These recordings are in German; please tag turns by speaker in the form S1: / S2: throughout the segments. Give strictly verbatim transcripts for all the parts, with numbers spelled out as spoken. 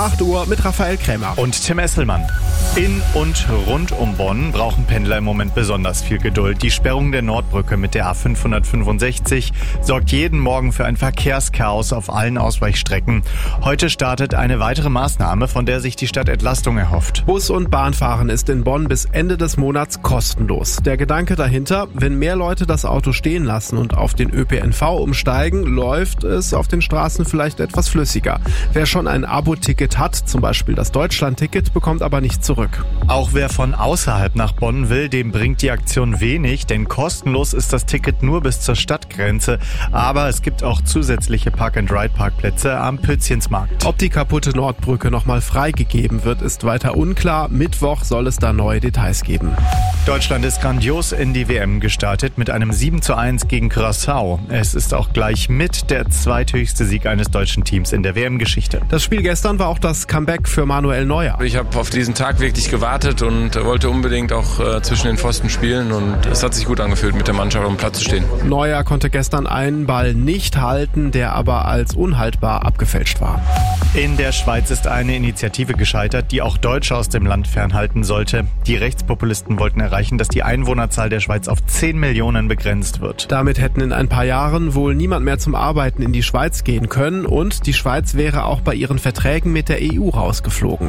S1: acht Uhr mit Raphael Krämer.
S2: Und Tim Esselmann. In und rund um Bonn brauchen Pendler im Moment besonders viel Geduld. Die Sperrung der Nordbrücke mit der A fünfhundertfünfundsechzig sorgt jeden Morgen für ein Verkehrschaos auf allen Ausweichstrecken. Heute startet eine weitere Maßnahme, von der sich die Stadt Entlastung erhofft.
S1: Bus- und Bahnfahren ist in Bonn bis Ende des Monats kostenlos. Der Gedanke dahinter, wenn mehr Leute das Auto stehen lassen und auf den Ö P N V umsteigen, läuft es auf den Straßen vielleicht etwas flüssiger. Wer schon ein Abo-Ticket hat, zum Beispiel das Deutschland-Ticket, bekommt aber nicht zurück.
S2: Auch wer von außerhalb nach Bonn will, dem bringt die Aktion wenig, denn kostenlos ist das Ticket nur bis zur Stadtgrenze. Aber es gibt auch zusätzliche Park-and-Ride-Parkplätze am Pützchensmarkt.
S1: Ob die kaputte Nordbrücke nochmal freigegeben wird, ist weiter unklar. Mittwoch soll es da neue Details geben.
S2: Deutschland ist grandios in die W M gestartet mit einem sieben zu eins gegen Curaçao. Es ist auch gleich mit der zweithöchste Sieg eines deutschen Teams in der W M-Geschichte.
S1: Das Spiel gestern war auch das Comeback für Manuel Neuer.
S3: Ich habe auf diesen Tag wirklich gewartet und wollte unbedingt auch äh, zwischen den Pfosten spielen und es hat sich gut angefühlt, mit der Mannschaft auf dem Platz zu stehen.
S1: Neuer konnte gestern einen Ball nicht halten, der aber als unhaltbar abgefälscht war.
S2: In der Schweiz ist eine Initiative gescheitert, die auch Deutsche aus dem Land fernhalten sollte. Die Rechtspopulisten wollten erreichen, dass die Einwohnerzahl der Schweiz auf zehn Millionen begrenzt wird.
S1: Damit hätten in ein paar Jahren wohl niemand mehr zum Arbeiten in die Schweiz gehen können und die Schweiz wäre auch bei ihren Verträgen mit der E U rausgeflogen.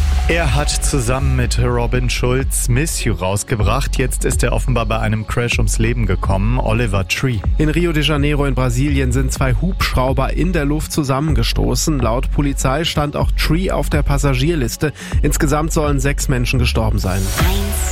S2: Er hat zusammen mit Robin Schulz Miss You rausgebracht. Jetzt ist er offenbar bei einem Crash ums Leben gekommen. Oliver Tree.
S1: In Rio de Janeiro in Brasilien sind zwei Hubschrauber in der Luft zusammengestoßen. Laut Polizei stand auch Tree auf der Passagierliste. Insgesamt sollen sechs Menschen gestorben sein.
S4: eins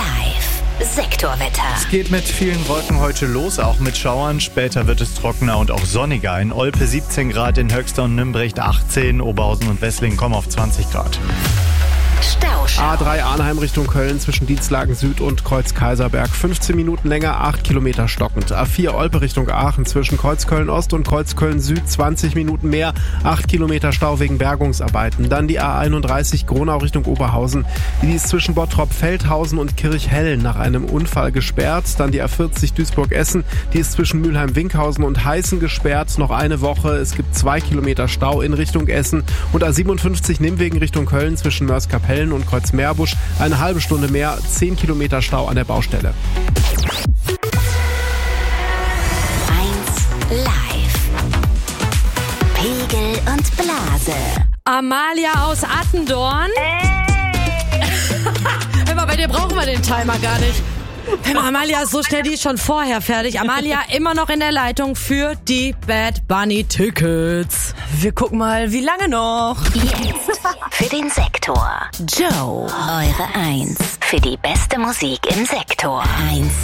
S4: live. Sektorwetter.
S2: Es geht mit vielen Wolken heute los, auch mit Schauern. Später wird es trockener und auch sonniger. In Olpe siebzehn Grad, in Höxter und Nümbrecht achtzehn, Oberhausen und Wesslingen kommen auf zwanzig Grad.
S4: Stauschau.
S1: A drei Arnheim Richtung Köln zwischen Dienstlagen Süd und Kreuz-Kaiserberg. fünfzehn Minuten länger, acht Kilometer stockend. A vier Olpe Richtung Aachen zwischen Kreuzköln Ost und Kreuzköln Süd zwanzig Minuten mehr, acht Kilometer Stau wegen Bergungsarbeiten. Dann die A einunddreißig Gronau Richtung Oberhausen. Die ist zwischen Bottrop-Feldhausen und Kirchhellen nach einem Unfall gesperrt. Dann die A vierzig Duisburg-Essen. Die ist zwischen Mülheim-Winkhausen und Heißen gesperrt. Noch eine Woche. Es gibt zwei Kilometer Stau in Richtung Essen. Und A siebenundfünfzig Nimwegen Richtung Köln zwischen Mörs-Kapellen und Kreuzmeerbusch. Eine halbe Stunde mehr, zehn Kilometer Stau an der Baustelle.
S4: eins live. Pegel und Blase.
S5: Amalia aus Attendorn. Hör mal, bei dir brauchen wir den Timer gar nicht. Hör mal, Amalia ist so schnell, die ist schon vorher fertig. Amalia immer noch in der Leitung für die Bad Bunny Tickets. Wir gucken mal, wie lange noch.
S4: Jetzt für den Sektor. Joe, eure Eins. Für die beste Musik im Sektor. eins